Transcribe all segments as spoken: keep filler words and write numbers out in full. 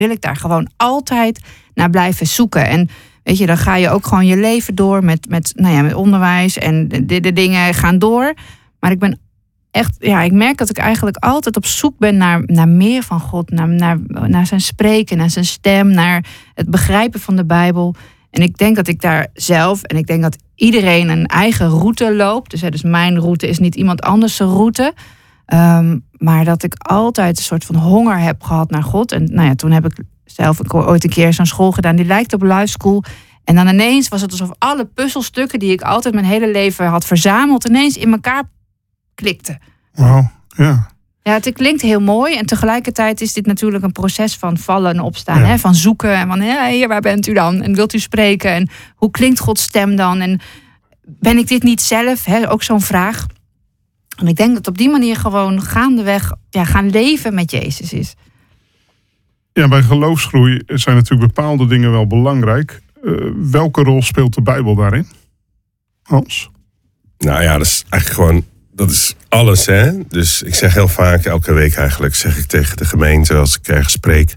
wil ik daar gewoon altijd naar blijven zoeken. En weet je, dan ga je ook gewoon je leven door met, met, nou ja, met onderwijs en de, de dingen gaan door. Maar ik ben echt, ja, ik merk dat ik eigenlijk altijd op zoek ben naar, naar meer van God, naar, naar, naar zijn spreken, naar zijn stem, naar het begrijpen van de Bijbel. En ik denk dat ik daar zelf, en ik denk dat iedereen een eigen route loopt. Dus, hè, dus mijn route is niet iemand anders' route. Um, maar dat ik altijd een soort van honger heb gehad naar God. En nou ja, toen heb ik zelf ik ooit een keer zo'n school gedaan die lijkt op Life School. En dan ineens was het alsof alle puzzelstukken die ik altijd mijn hele leven had verzameld, ineens in elkaar klikten. Wauw, ja. Ja, het klinkt heel mooi. En tegelijkertijd is dit natuurlijk een proces van vallen en opstaan. Ja. Hè? Van zoeken. En van, ja, hier, waar bent u dan? En wilt u spreken? En hoe klinkt Gods stem dan? En ben ik dit niet zelf? Hè? Ook zo'n vraag. En ik denk dat op die manier gewoon gaandeweg ja, gaan leven met Jezus is. Ja, bij geloofsgroei zijn natuurlijk bepaalde dingen wel belangrijk. Uh, welke rol speelt de Bijbel daarin? Hans? Nou ja, dat is eigenlijk gewoon... Dat is alles, hè. Dus ik zeg heel vaak, elke week eigenlijk, zeg ik tegen de gemeente als ik ergens spreek.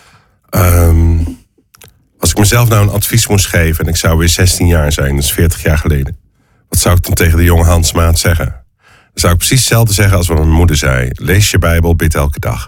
Um, als ik mezelf nou een advies moest geven en ik zou weer zestien jaar zijn, dat is veertig jaar geleden. Wat zou ik dan tegen de jonge Hans Maat zeggen? Dan zou ik precies hetzelfde zeggen als wat mijn moeder zei. Lees je Bijbel, bid elke dag.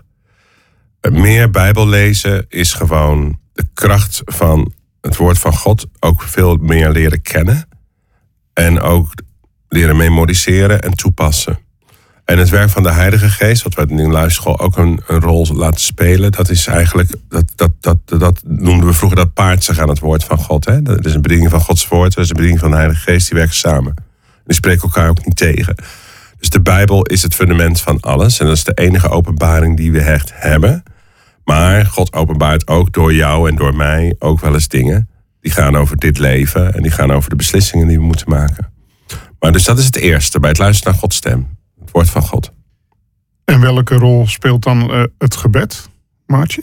Meer Bijbel lezen is gewoon de kracht van het woord van God ook veel meer leren kennen. En ook leren memoriseren en toepassen. En het werk van de Heilige Geest, wat wij in de luisterschool ook een, een rol laten spelen, dat is eigenlijk, dat, dat, dat, dat noemden we vroeger dat paardse aan het woord van God. Hè? Dat is een bediening van Gods woord, dat is een bediening van de Heilige Geest, die werken samen. Die spreken elkaar ook niet tegen. Dus de Bijbel is het fundament van alles. En dat is de enige openbaring die we echt hebben. Maar God openbaart ook door jou en door mij ook wel eens dingen. Die gaan over dit leven en die gaan over de beslissingen die we moeten maken. Maar dus dat is het eerste, bij het luisteren naar Gods stem. Het woord van God. En welke rol speelt dan uh, het gebed, Maartje?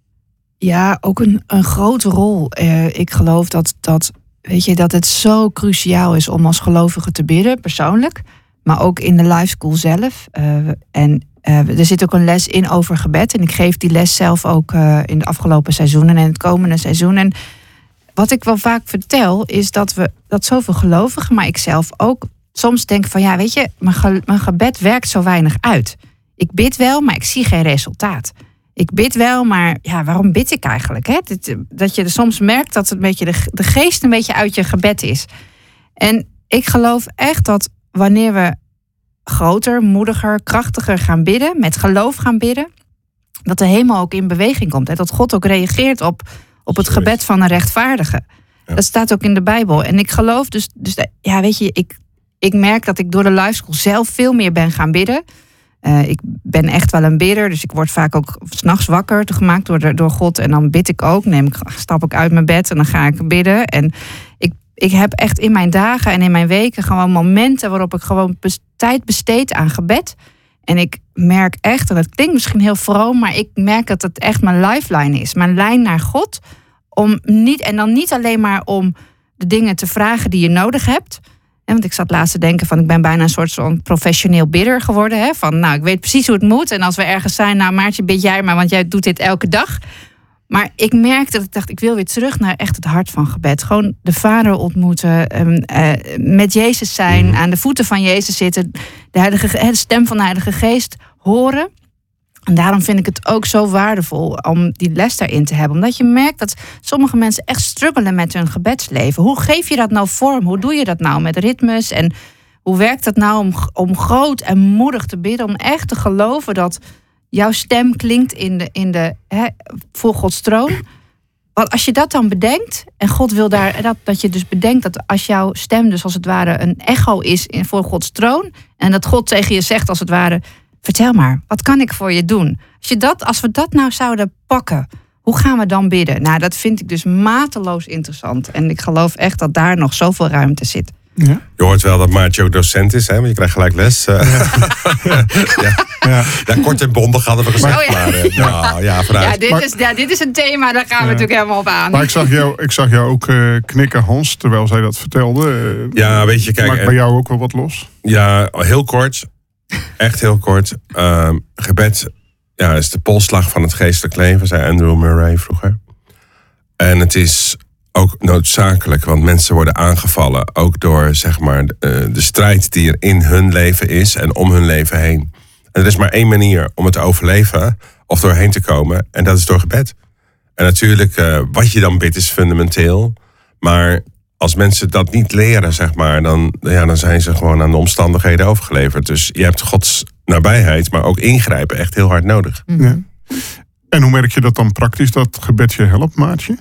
Ja, ook een, een grote rol. Uh, ik geloof dat, dat, weet je, dat het zo cruciaal is om als gelovige te bidden, persoonlijk. Maar ook in de Life School zelf. Uh, en uh, er zit ook een les in over gebed. En ik geef die les zelf ook uh, in de afgelopen seizoenen en het komende seizoen. En wat ik wel vaak vertel is dat we dat zoveel gelovigen, maar ik zelf ook, soms denk van ja, weet je, mijn, ge, mijn gebed werkt zo weinig uit. Ik bid wel, maar ik zie geen resultaat. Ik bid wel, maar ja, waarom bid ik eigenlijk? Hè? Dat, dat je soms merkt dat het een beetje de, de geest een beetje uit je gebed is. En ik geloof echt dat wanneer we groter, moediger, krachtiger gaan bidden, met geloof gaan bidden, dat de hemel ook in beweging komt. En dat God ook reageert op, op het gebed van een rechtvaardige. Ja. Dat staat ook in de Bijbel. En ik geloof dus, dus ja, weet je, ik, ik merk dat ik door de Life School zelf veel meer ben gaan bidden. Uh, ik ben echt wel een bidder, dus ik word vaak ook 's nachts wakker gemaakt door, de, door God. En dan bid ik ook, neem ik, stap ik uit mijn bed en dan ga ik bidden. En ik, ik heb echt in mijn dagen en in mijn weken gewoon momenten waarop ik gewoon bes, tijd besteed aan gebed. En ik merk echt, en het klinkt misschien heel vroom, maar ik merk dat het echt mijn lifeline is. Mijn lijn naar God. Om niet, en dan niet alleen maar om de dingen te vragen die je nodig hebt. Want ik zat laatst te denken van ik ben bijna een soort zo'n professioneel bidder geworden. Hè? Van nou, ik weet precies hoe het moet. En als we ergens zijn, nou Maartje, bid jij maar, want jij doet dit elke dag. Maar ik merkte dat ik dacht, ik wil weer terug naar echt het hart van gebed. Gewoon de Vader ontmoeten, um, uh, met Jezus zijn, mm. aan de voeten van Jezus zitten. De, heilige, de stem van de Heilige Geest horen. En daarom vind ik het ook zo waardevol om die les daarin te hebben. Omdat je merkt dat sommige mensen echt struggelen met hun gebedsleven. Hoe geef je dat nou vorm? Hoe doe je dat nou met ritmes? En hoe werkt dat nou om, om groot en moedig te bidden? Om echt te geloven dat jouw stem klinkt in de, in de, hè, voor Gods troon. Want als je dat dan bedenkt, en God wil daar, dat, dat je dus bedenkt dat als jouw stem dus als het ware een echo is in, voor Gods troon. En dat God tegen je zegt als het ware, vertel maar, wat kan ik voor je doen? Als, je dat, als we dat nou zouden pakken, hoe gaan we dan bidden? Nou, dat vind ik dus mateloos interessant. En ik geloof echt dat daar nog zoveel ruimte zit. Ja. Je hoort wel dat Maartje ook docent is, hè? Want je krijgt gelijk les. Uh, ja. Ja. Ja. Ja, kort en bondig hadden we gezegd. Oh, ja. Maar, uh, nou, ja, ja, dit is, ja, dit is een thema, daar gaan we ja. natuurlijk helemaal op aan. Maar ik zag jou, ik zag jou ook uh, knikken, Hans, terwijl zij dat vertelde. Uh, ja, weet je, kijk. Maakt bij jou ook wel wat los? Ja, heel kort. Echt heel kort. Uh, gebed ja, is de polsslag van het geestelijk leven, zei Andrew Murray vroeger. En het is ook noodzakelijk, want mensen worden aangevallen. Ook door, zeg maar, de, de strijd die er in hun leven is en om hun leven heen. En er is maar één manier om het te overleven of doorheen te komen. En dat is door gebed. En natuurlijk, uh, wat je dan bidt is fundamenteel. Maar als mensen dat niet leren, zeg maar, dan, ja, dan zijn ze gewoon aan de omstandigheden overgeleverd. Dus je hebt Gods nabijheid, maar ook ingrijpen echt heel hard nodig. Ja. En hoe merk je dat dan praktisch, dat gebed je helpt, Maartje?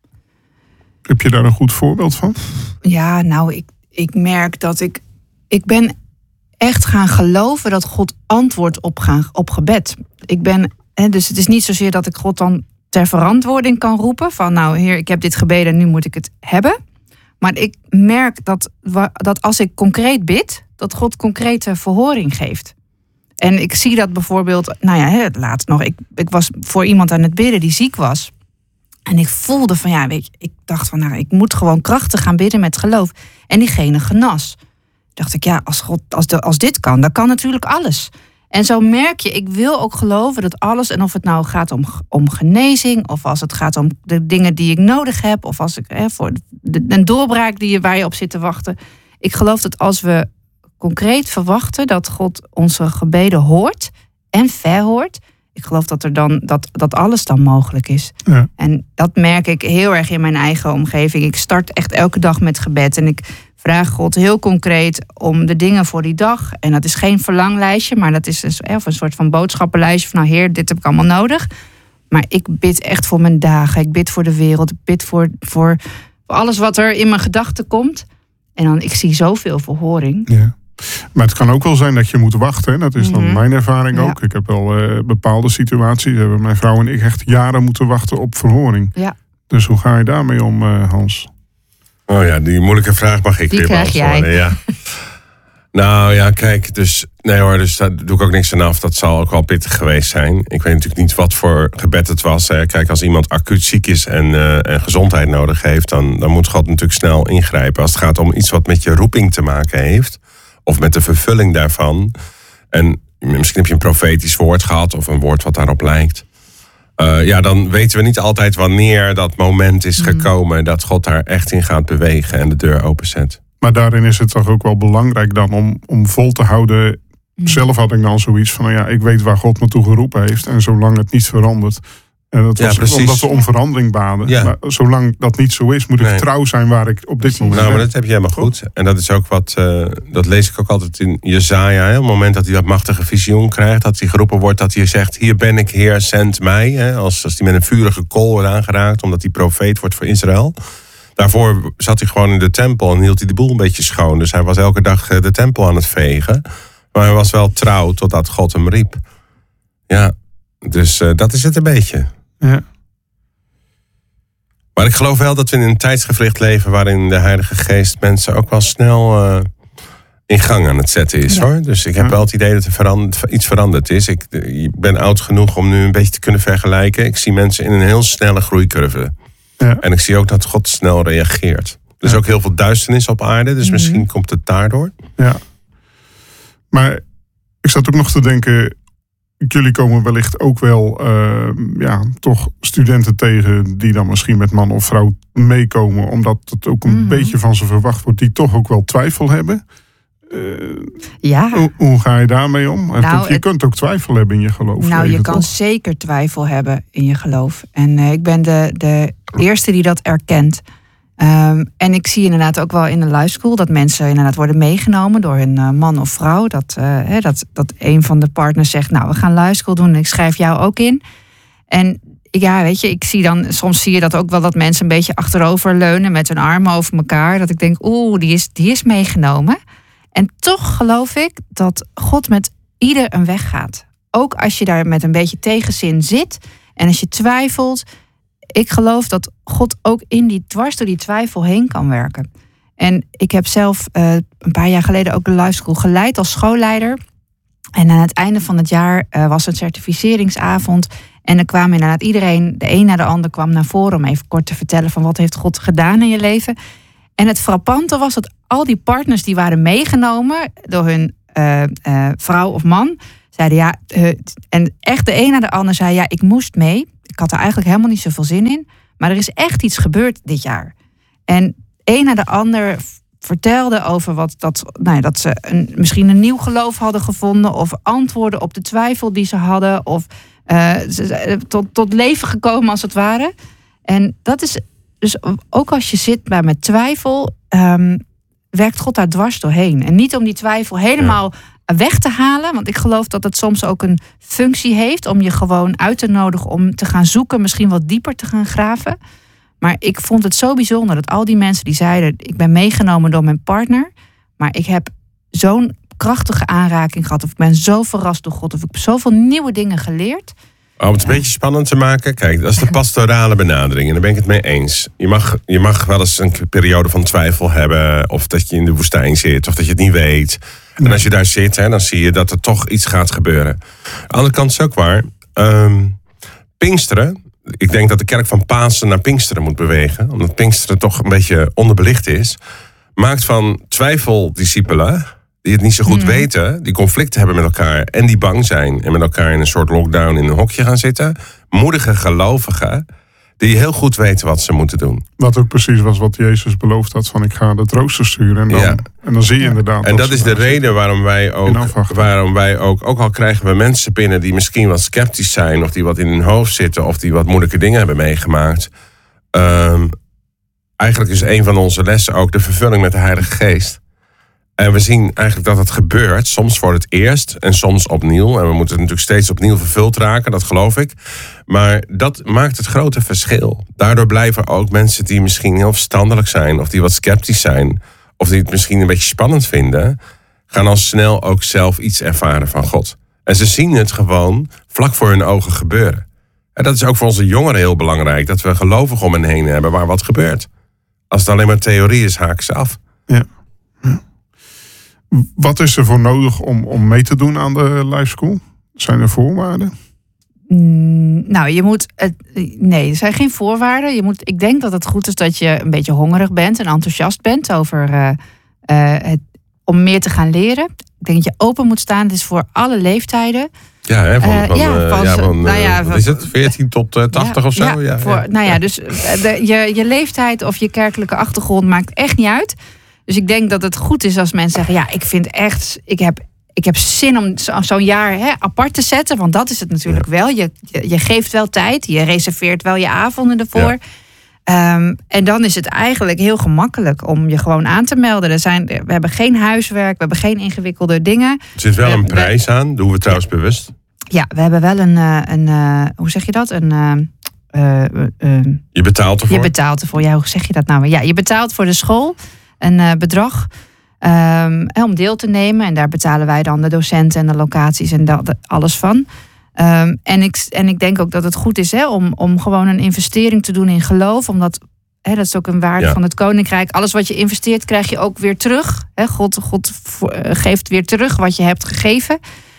Heb je daar een goed voorbeeld van? Ja, nou, ik, ik merk dat ik... Ik ben echt gaan geloven dat God antwoordt op, gaan, op gebed. Ik ben... Hè, dus het is niet zozeer dat ik God dan ter verantwoording kan roepen. Van nou, Heer, ik heb dit gebeden en nu moet ik het hebben. Maar ik merk dat, dat als ik concreet bid, dat God concrete verhoring geeft. En ik zie dat bijvoorbeeld, nou ja, laatst nog, ik, ik was voor iemand aan het bidden die ziek was. En ik voelde van, ja, weet je, ik dacht van, nou, ik moet gewoon krachtig gaan bidden met geloof. En diegene genas. Dacht ik, ja, als, God, als, de, als dit kan, dan kan natuurlijk alles. En zo merk je, ik wil ook geloven dat alles, en of het nou gaat om, om genezing, of als het gaat om de dingen die ik nodig heb, of als ik hè, voor de, een doorbraak die je, waar je op zit te wachten. Ik geloof dat als we concreet verwachten dat God onze gebeden hoort en verhoort, ik geloof dat er dan dat, dat alles dan mogelijk is. Ja. En dat merk ik heel erg in mijn eigen omgeving. Ik start echt elke dag met gebed en ik vraag God heel concreet om de dingen voor die dag. En dat is geen verlanglijstje, maar dat is een, of een soort van boodschappenlijstje van, nou Heer, dit heb ik allemaal nodig. Maar ik bid echt voor mijn dagen. Ik bid voor de wereld. Ik bid voor, voor, voor alles wat er in mijn gedachten komt. En dan, ik zie zoveel verhoring. Ja. Maar het kan ook wel zijn dat je moet wachten. Dat is dan mm-hmm. mijn ervaring ook. Ja. Ik heb wel uh, bepaalde situaties. Hebben mijn vrouw en ik echt jaren moeten wachten op verhoring. Ja. Dus hoe ga je daarmee om, uh, Hans? Oh ja, die moeilijke vraag mag ik die weer beantwoorden. Ja. Nou ja, kijk, dus nee hoor, dus daar doe ik ook niks aan af. Dat zal ook wel pittig geweest zijn. Ik weet natuurlijk niet wat voor gebed het was. Kijk, als iemand acuut ziek is en, uh, en gezondheid nodig heeft, dan, dan moet God natuurlijk snel ingrijpen. Als het gaat om iets wat met je roeping te maken heeft, of met de vervulling daarvan. En misschien heb je een profetisch woord gehad of een woord wat daarop lijkt. Uh, ja, dan weten we niet altijd wanneer dat moment is gekomen, mm. dat God daar echt in gaat bewegen en de deur openzet. Maar daarin is het toch ook wel belangrijk dan om, om vol te houden. Mm. Zelf had ik dan zoiets van, nou ja, ik weet waar God me toe geroepen heeft. En zolang het niet verandert. En dat was ja, omdat we om verandering baden. Ja. Maar zolang dat niet zo is, moet ik nee. trouw zijn waar ik op dit moment nou, ben. Maar dat heb je helemaal goed. En dat is ook wat, uh, dat lees ik ook altijd in Jesaja. Hè? Op het moment dat hij dat machtige visioen krijgt, dat hij geroepen wordt, dat hij zegt, hier ben ik, Heer, zend mij. Hè? Als, als hij met een vurige kool wordt aangeraakt, omdat hij profeet wordt voor Israël. Daarvoor zat hij gewoon in de tempel en hield hij de boel een beetje schoon. Dus hij was elke dag de tempel aan het vegen. Maar hij was wel trouw totdat God hem riep. Ja, dus uh, dat is het een beetje. Ja. Maar ik geloof wel dat we in een tijdsgevricht leven waarin de Heilige Geest mensen ook wel snel uh, in gang aan het zetten is. Ja. Hoor. Dus ik heb ja. wel het idee dat er veranderd, iets veranderd is. Ik, ik ben oud genoeg om nu een beetje te kunnen vergelijken. Ik zie mensen in een heel snelle groeicurve. Ja. En ik zie ook dat God snel reageert. Er is ja. ook heel veel duisternis op aarde, dus mm-hmm. misschien komt het daardoor. Ja. Maar ik zat ook nog te denken, jullie komen wellicht ook wel uh, ja, toch studenten tegen die dan misschien met man of vrouw meekomen, omdat het ook een mm-hmm. beetje van ze verwacht wordt, die toch ook wel twijfel hebben. Uh, ja. Hoe, hoe ga je daarmee om? Nou, Want je het, kunt ook twijfel hebben in je geloof. Nou, leven, je kan toch? zeker twijfel hebben in je geloof. En uh, ik ben de, de eerste die dat erkent. Um, en ik zie inderdaad ook wel in de life school dat mensen inderdaad worden meegenomen door hun uh, man of vrouw. Dat, uh, hè, dat, dat een van de partners zegt, nou, we gaan life school doen en ik schrijf jou ook in. En ja, weet je, ik zie dan, soms zie je dat ook wel dat mensen een beetje achterover leunen met hun armen over elkaar. Dat ik denk, oeh, die is, die is meegenomen. En toch geloof ik dat God met ieder een weg gaat. Ook als je daar met een beetje tegenzin zit en als je twijfelt. Ik geloof dat God ook in die dwars door die twijfel heen kan werken. En ik heb zelf uh, een paar jaar geleden ook de life school geleid als schoolleider. En aan het einde van het jaar uh, was een certificeringsavond. En er kwam inderdaad iedereen, de een na de ander kwam naar voren om even kort te vertellen van wat heeft God gedaan in je leven. En het frappante was dat al die partners die waren meegenomen door hun uh, uh, vrouw of man, zeiden ja, uh, en echt de een na de ander zei ja, ik moest mee. Ik had er eigenlijk helemaal niet zoveel zin in. Maar er is echt iets gebeurd dit jaar. En een na de ander vertelde over wat dat, nou ja, dat ze een, misschien een nieuw geloof hadden gevonden. Of antwoorden op de twijfel die ze hadden. Of uh, ze, tot, tot leven gekomen als het ware. En dat is dus ook als je zit bij met twijfel, um, werkt God daar dwars doorheen. En niet om die twijfel helemaal ja. weg te halen. Want ik geloof dat het soms ook een functie heeft om je gewoon uit te nodigen om te gaan zoeken, misschien wat dieper te gaan graven. Maar ik vond het zo bijzonder dat al die mensen die zeiden, ik ben meegenomen door mijn partner, maar ik heb zo'n krachtige aanraking gehad, of ik ben zo verrast door God, of ik heb zoveel nieuwe dingen geleerd. Om het een beetje spannend te maken, kijk, dat is de pastorale benadering. En daar ben ik het mee eens. Je mag, je mag wel eens een periode van twijfel hebben, of dat je in de woestijn zit, of dat je het niet weet. En als je daar zit, hè, dan zie je dat er toch iets gaat gebeuren. Aan de andere kant is ook waar. Um, Pinksteren, ik denk dat de kerk van Pasen naar Pinksteren moet bewegen, omdat Pinksteren toch een beetje onderbelicht is, maakt van twijfeldiscipelen, die het niet zo goed mm. weten, die conflicten hebben met elkaar en die bang zijn en met elkaar in een soort lockdown in een hokje gaan zitten, moedige gelovigen die heel goed weten wat ze moeten doen. Wat ook precies was wat Jezus beloofd had, van ik ga de trooster sturen. En dan, ja. en dan zie je inderdaad. En dat, dat is de reden waarom wij ook, waarom wij ook, ook al krijgen we mensen binnen die misschien wat sceptisch zijn, of die wat in hun hoofd zitten, of die wat moeilijke dingen hebben meegemaakt. Um, eigenlijk is een van onze lessen ook de vervulling met de Heilige Geest. En we zien eigenlijk dat het gebeurt, soms voor het eerst en soms opnieuw. En we moeten natuurlijk steeds opnieuw vervuld raken, dat geloof ik. Maar dat maakt het grote verschil. Daardoor blijven ook mensen die misschien heel verstandelijk zijn, of die wat sceptisch zijn, of die het misschien een beetje spannend vinden, gaan al snel ook zelf iets ervaren van God. En ze zien het gewoon vlak voor hun ogen gebeuren. En dat is ook voor onze jongeren heel belangrijk, dat we gelovigen om hen heen hebben waar wat gebeurt. Als het alleen maar theorie is, haken ze af. Ja. ja. Wat is er voor nodig om, om mee te doen aan de Life School? Zijn er voorwaarden? Mm, nou, je moet. Het, nee, er zijn geen voorwaarden. Je moet, ik denk dat het goed is dat je een beetje hongerig bent en enthousiast bent over uh, uh, het, om meer te gaan leren. Ik denk dat je open moet staan. Het is voor alle leeftijden. Ja, hè, van, uh, van, ja, van, ja, van nou ja, wat is het? veertien tot tachtig ja, of zo? Ja, ja, voor, ja. Nou ja, dus de, je, je leeftijd of je kerkelijke achtergrond maakt echt niet uit. Dus ik denk dat het goed is als mensen zeggen, ja, ik vind echt, ik heb, ik heb zin om zo, zo'n jaar hè, apart te zetten. Want dat is het natuurlijk ja. wel. Je, je, je geeft wel tijd, je reserveert wel je avonden ervoor. Ja. Um, en dan is het eigenlijk heel gemakkelijk om je gewoon aan te melden. Er zijn, we hebben geen huiswerk, we hebben geen ingewikkelde dingen. Er zit wel een we, prijs aan, doen we trouwens ja. bewust. Ja, we hebben wel een, een uh, hoe zeg je dat? Een... Uh, uh, uh, je betaalt ervoor? Je betaalt ervoor, ja, hoe zeg je dat nou? Ja, je betaalt voor de school een uh, bedrag um, om deel te nemen. En daar betalen wij dan de docenten en de locaties en dat, alles van. Um, en, ik, en ik denk ook dat het goed is hè, om, om gewoon een investering te doen in geloof. Omdat, hè, dat is ook een waarde ja. van het Koninkrijk. Alles wat je investeert krijg je ook weer terug. Hè, God, God voor, uh, geeft weer terug wat je hebt gegeven.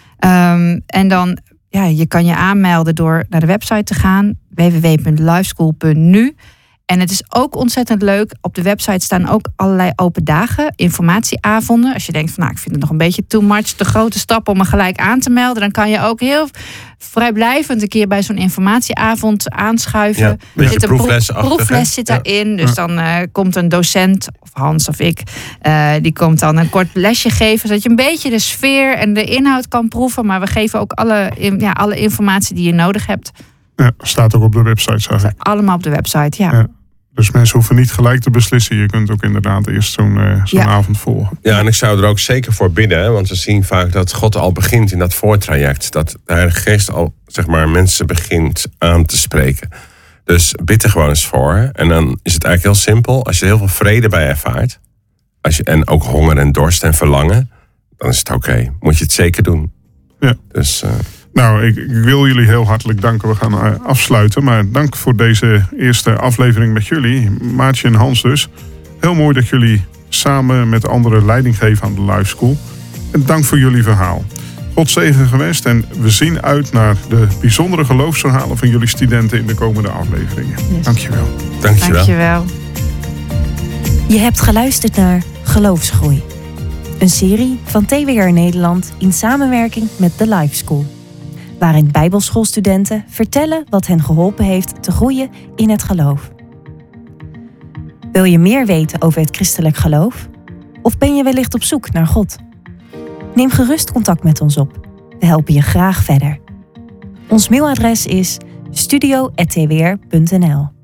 Um, en dan, ja, je kan je aanmelden door naar de website te gaan. w w w punt lifeschool punt n u. En het is ook ontzettend leuk. Op de website staan ook allerlei open dagen, informatieavonden. Als je denkt van, nou, ik vind het nog een beetje too much, te grote stap om me gelijk aan te melden, dan kan je ook heel vrijblijvend een keer bij zo'n informatieavond aanschuiven. Ja, er zit een proefles, proefles zit daarin. Ja. Dus ja. dan uh, komt een docent, of Hans of ik, uh, die komt dan een kort lesje geven, zodat je een beetje de sfeer en de inhoud kan proeven. Maar we geven ook alle, ja, alle informatie die je nodig hebt. Ja, staat ook op de website, zag ik. Allemaal op de website, ja. ja. Dus mensen hoeven niet gelijk te beslissen. Je kunt ook inderdaad eerst zo'n, uh, zo'n ja. avond volgen. Ja, en ik zou er ook zeker voor bidden. Want we zien vaak dat God al begint in dat voortraject. Dat de Heilige Geest al, zeg maar, mensen begint aan te spreken. Dus bid er gewoon eens voor. En dan is het eigenlijk heel simpel. Als je heel veel vrede bij ervaart. Als je, en ook honger en dorst en verlangen. Dan is het oké. Okay. Moet je het zeker doen. Ja. Dus... Uh, Nou, ik, ik wil jullie heel hartelijk danken. We gaan uh, afsluiten. Maar dank voor deze eerste aflevering met jullie. Maartje en Hans dus. Heel mooi dat jullie samen met anderen leiding geven aan de Life School. En dank voor jullie verhaal. God zegen gewenst. En we zien uit naar de bijzondere geloofsverhalen van jullie studenten in de komende afleveringen. Yes. Dankjewel. Dankjewel. Dankjewel. Je hebt geluisterd naar Geloofsgroei. Een serie van T W R Nederland in samenwerking met The Life School. Waarin bijbelschoolstudenten vertellen wat hen geholpen heeft te groeien in het geloof. Wil je meer weten over het christelijk geloof? Of ben je wellicht op zoek naar God? Neem gerust contact met ons op. We helpen je graag verder. Ons mailadres is studio apenstaartje t w r punt n l.